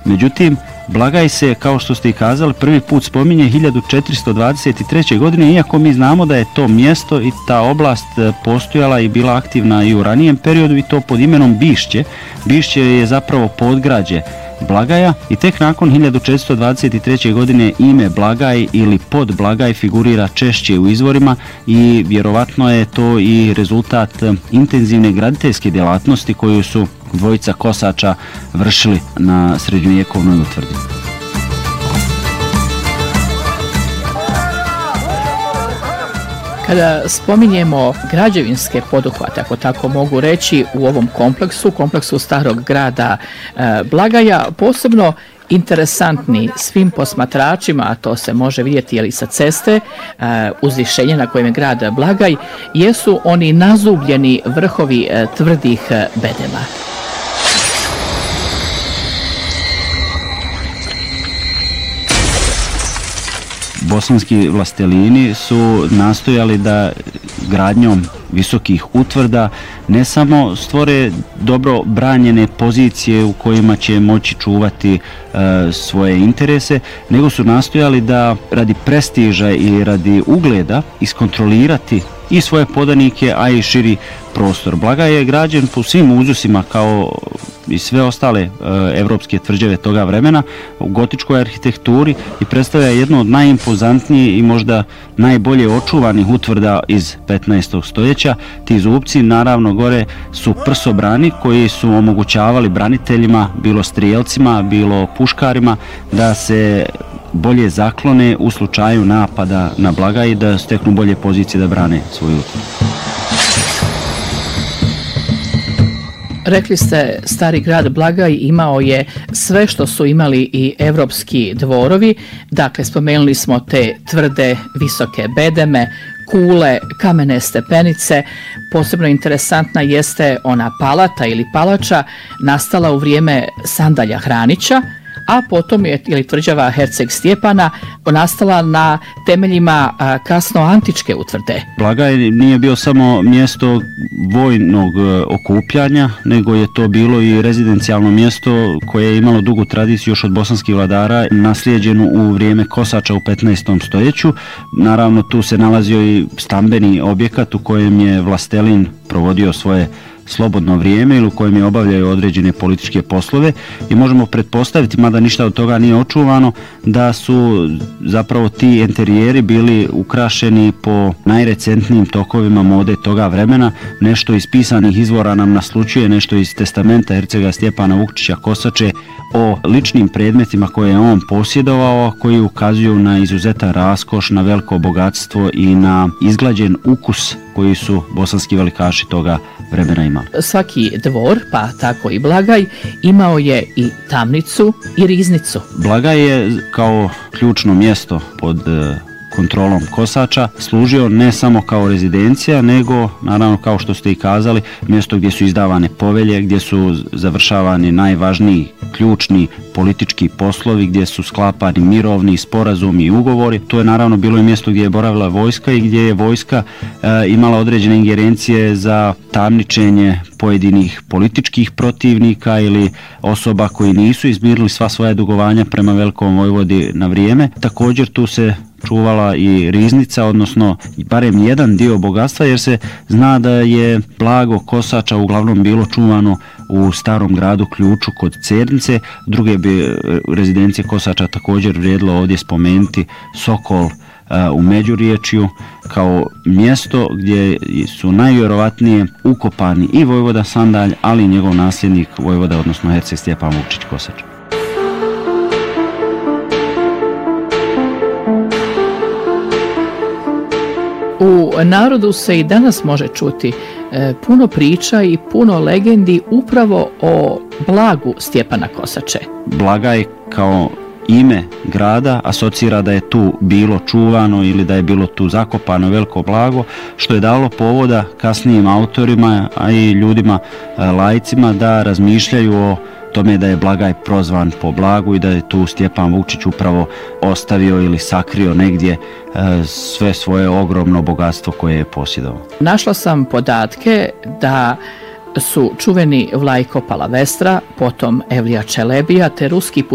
Međutim, Blagaj se, kao što ste i kazali, prvi put spominje 1423. godine, iako mi znamo da je to mjesto i ta oblast postojala i bila aktivna i u ranijem periodu, i to pod imenom Bišće. Bišće je zapravo podgrađe Blagaja i tek nakon 1423. godine ime Blagaj ili Podblagaj figurira češće u izvorima i vjerovatno je to i rezultat intenzivne graditeljske djelatnosti koju su dvojica kosača vršili na srednjovjekovnoj utvrdi. Kada spominjemo građevinske poduhvate, ako tako mogu reći, u ovom kompleksu starog grada Blagaja, posebno interesantni svim posmatračima, a to se može vidjeti sa ceste, uzvišenje na kojem je grad Blagaj, jesu oni nazubljeni vrhovi tvrdih bedema. Bosanski vlastelini su nastojali da gradnjom visokih utvrda ne samo stvore dobro branjene pozicije u kojima će moći čuvati svoje interese, nego su nastojali da radi prestiža i radi ugleda iskontrolirati i svoje podanike, a i širi prostor. Blagaj je građen po svim uzusima kao i sve ostale evropske tvrđave toga vremena u gotičkoj arhitekturi i predstavlja jednu od najimpozantnijih i možda najbolje očuvanih utvrda iz 15. stoljeća. Ti zupci, naravno, gore su prsobrani koji su omogućavali braniteljima, bilo strijelcima, bilo puškarima, da se bolje zaklone u slučaju napada na Blagaj i da steknu bolje pozicije da brane svoju utvrdu. Rekli ste, stari grad Blagaj imao je sve što su imali i evropski dvorovi. Dakle, spomenuli smo te tvrde, visoke bedeme, kule, kamene stepenice. Posebno interesantna jeste ona palata ili palača nastala u vrijeme Sandalja Hranića, a potom je tvrđava Herceg Stjepana nastala na temeljima kasno-antičke utvrde. Blagaj nije bio samo mjesto vojnog okupljanja, nego je to bilo i rezidencijalno mjesto koje je imalo dugu tradiciju još od bosanskih vladara, naslijeđenu u vrijeme kosača u 15. stoljeću. Naravno, tu se nalazio i stambeni objekat u kojem je vlastelin provodio svoje slobodno vrijeme ili u kojem je obavljaju određene političke poslove i možemo pretpostaviti, mada ništa od toga nije očuvano, da su zapravo ti enterijeri bili ukrašeni po najrecentnijim tokovima mode toga vremena. Nešto iz pisanih izvora nam naslučuje, nešto iz testamenta Hercega Stjepana Vukčića Kosače o ličnim predmetima koje je on posjedovao, koji ukazuju na izuzetan raskoš, na veliko bogatstvo i na izglađen ukus koji su bosanski velikaši toga vremena imali. Svaki dvor, pa tako i Blagaj, imao je i tamnicu i riznicu. Blagaj je kao ključno mjesto pod kontrolom kosača služio ne samo kao rezidencija, nego, naravno, kao što ste i kazali, mjesto gdje su izdavane povelje, gdje su završavani najvažniji ključni politički poslovi, gdje su sklapani mirovni sporazumi i ugovori. To je naravno bilo i mjesto gdje je boravila vojska i gdje je vojska imala određene ingerencije za tamničenje pojedinih političkih protivnika ili osoba koji nisu izmirili sva svoja dugovanja prema velikom vojvodi na vrijeme. Također tu se čuvala i riznica, odnosno barem jedan dio bogatstva, jer se zna da je blago kosača uglavnom bilo čuvano u starom gradu Ključu kod Cernice. Druge bi rezidencije kosača također vrijedilo ovdje spomenuti Sokol u Međuriječju kao mjesto gdje su najvjerovatnije ukopani i vojvoda Sandalj, ali i njegov nasljednik vojvoda, odnosno Herceg Stjepan Vukčić Kosač. U narodu se i danas može čuti puno priča i puno legendi upravo o blagu Stjepana Kosače. Blagaj kao ime grada asocira da je tu bilo čuvano ili da je bilo tu zakopano veliko blago, što je dalo povoda kasnijim autorima, a i ljudima, laicima, da razmišljaju o tome da je Blagaj prozvan po blagu i da je tu Stjepan Vukčić upravo ostavio ili sakrio negdje sve svoje ogromno bogatstvo koje je posjedovao. Našla sam podatke da su čuveni Vlajko Palavestra, potom Evlija Čelebija te ruski